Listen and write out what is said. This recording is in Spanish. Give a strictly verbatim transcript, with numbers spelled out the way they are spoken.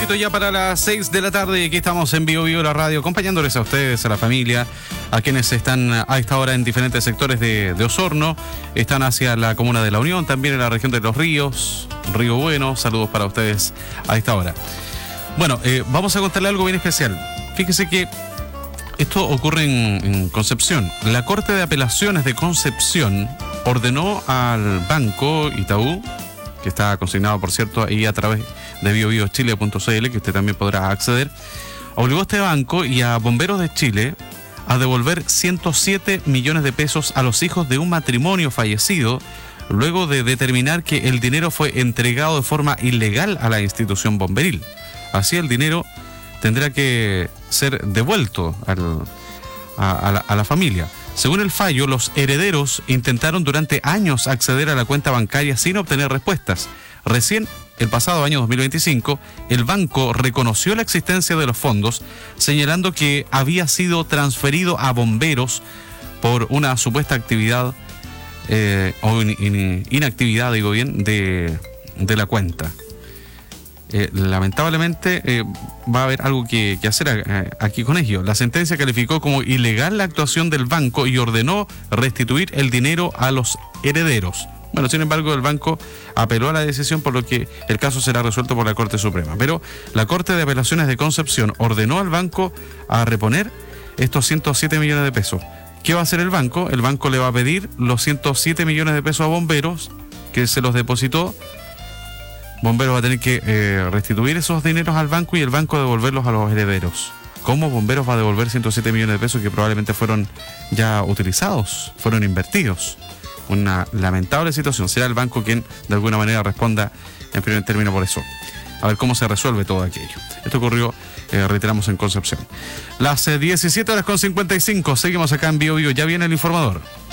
minutitos ya para las seis de la tarde. Aquí estamos en Bio Bio, la radio, acompañándoles a ustedes, a la familia, a quienes están a esta hora en diferentes sectores de, de Osorno. Están hacia la comuna de La Unión, también en la región de Los Ríos, Río Bueno. Saludos para ustedes a esta hora. Bueno, eh, vamos a contarle algo bien especial. Fíjese que esto ocurre en, en Concepción. La Corte de Apelaciones de Concepción ordenó al Banco Itaú, que está consignado, por cierto, ahí a través de bio bio chile punto c l, que usted también podrá acceder, obligó a este banco y a Bomberos de Chile a devolver ciento siete millones de pesos a los hijos de un matrimonio fallecido, luego de determinar que el dinero fue entregado de forma ilegal a la institución bomberil. Así el dinero tendrá que ser devuelto al, a, a, la, a la familia. Según el fallo, los herederos intentaron durante años acceder a la cuenta bancaria sin obtener respuestas. Recién, el pasado año dos mil veinticinco, el banco reconoció la existencia de los fondos, señalando que había sido transferido a bomberos por una supuesta actividad eh, o in, in, inactividad, digo bien, de, de la cuenta. Eh, lamentablemente eh, va a haber algo que, que hacer eh, aquí con ello. La sentencia calificó como ilegal la actuación del banco y ordenó restituir el dinero a los herederos. Bueno, sin embargo, el banco apeló a la decisión, por lo que el caso será resuelto por la Corte Suprema. Pero la Corte de Apelaciones de Concepción ordenó al banco a reponer estos ciento siete millones de pesos. ¿Qué va a hacer el banco? El banco le va a pedir los ciento siete millones de pesos a Bomberos, que se los depositó. Bomberos va a tener que eh, restituir esos dineros al banco y el banco devolverlos a los herederos. ¿Cómo Bomberos va a devolver ciento siete millones de pesos que probablemente fueron ya utilizados, fueron invertidos? Una lamentable situación. Será el banco quien de alguna manera responda en primer término por eso. A ver cómo se resuelve todo aquello. Esto ocurrió, eh, reiteramos, en Concepción. Las eh, diecisiete horas con cincuenta y cinco. Seguimos acá en Bio Bio. Ya viene el informador.